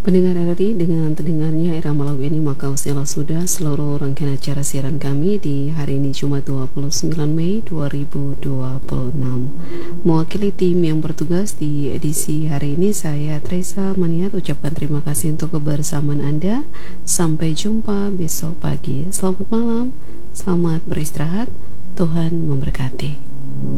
Pendengar RRI, dengan terdengarnya irama lagu ini maka usialah sudah seluruh rangkaian acara siaran kami di hari ini Jumat 29 Mei 2026. Mewakili tim yang bertugas di edisi hari ini, saya Teresa Maniat ucapkan terima kasih untuk kebersamaan Anda. Sampai jumpa besok pagi. Selamat malam, selamat beristirahat, Tuhan memberkati.